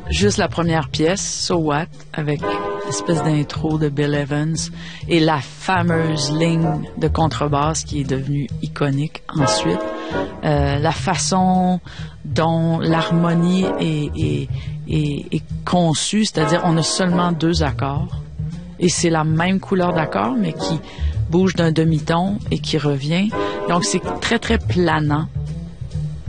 juste la première pièce, So What, avec l'espèce d'intro de Bill Evans et la fameuse ligne de contrebasse qui est devenue iconique ensuite. La façon dont l'harmonie est conçue, c'est-à-dire on a seulement 2 accords et c'est la même couleur d'accord mais qui bouge d'un demi-ton et qui revient. Donc c'est très très planant.